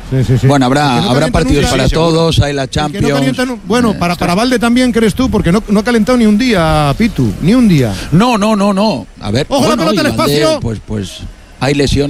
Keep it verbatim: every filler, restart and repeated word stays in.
Sí, sí, sí. Bueno, habrá, no habrá partidos nunca, para sí, todos, hay la El que no Champions. calienta nu- bueno, Eh, para, está- para Valde también, ¿crees tú? Porque no, no ha calentado ni un día, Pitu, ni un día. No, no, no, no. A ver, Ojo, la bueno, pelota al y Valdés, espacio. pues, pues hay lesiones.